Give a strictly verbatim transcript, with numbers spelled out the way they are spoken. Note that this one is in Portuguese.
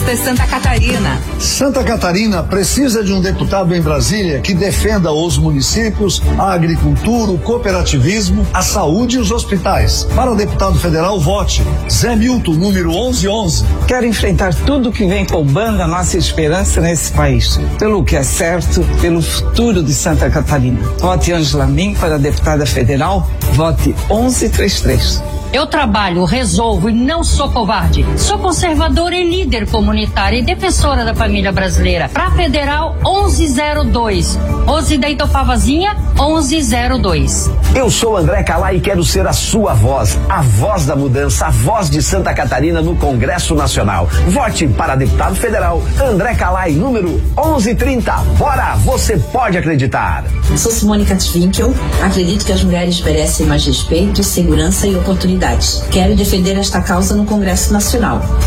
de Santa Catarina. Santa Catarina precisa de um deputado em Brasília que defenda os municípios, a agricultura, o cooperativismo, a saúde e os hospitais. Para o deputado federal, vote Zé Milton, número onze onze. Quero enfrentar tudo que vem roubando a nossa esperança nesse país. Pelo que é certo, pelo futuro de Santa Catarina. Vote Ângela Min para deputada federal. Vote onze trinta e três. Eu trabalho, resolvo e não sou covarde. Sou conservadora e líder comunitária e defensora da família brasileira. Pra Federal, onze zero dois. Rose da Itopavazinha, onze zero dois. Eu sou André Calai e quero ser a sua voz, a voz da mudança, a voz de Santa Catarina no Congresso Nacional. Vote para deputado federal André Calai, número onze trinta. Bora, você pode acreditar. Sou Simone Katwinkel. Acredito que as mulheres merecem mais respeito, segurança e oportunidades. Quero defender esta causa no Congresso Nacional.